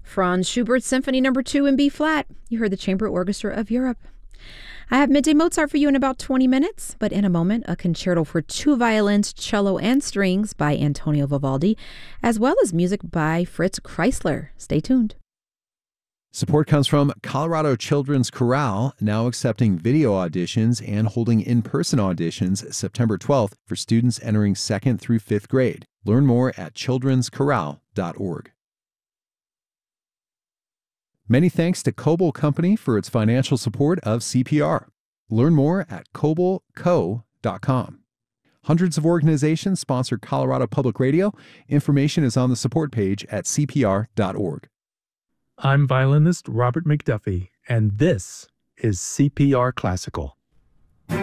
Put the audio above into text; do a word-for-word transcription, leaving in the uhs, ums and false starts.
Franz Schubert's Symphony Number two in B flat. You heard the Chamber Orchestra of Europe. I have Midday Mozart for you in about twenty minutes, but in a moment, a concerto for two violins, cello, and strings by Antonio Vivaldi, as well as music by Fritz Kreisler. Stay tuned. Support comes from Colorado Children's Chorale, now accepting video auditions and holding in-person auditions September twelfth for students entering second through fifth grade. Learn more at children's chorale dot org. Many thanks to Coble Company for its financial support of C P R. Learn more at coble co dot com. Hundreds of organizations sponsor Colorado Public Radio. Information is on the support page at c p r dot org. I'm violinist Robert McDuffie, and this is C P R Classical.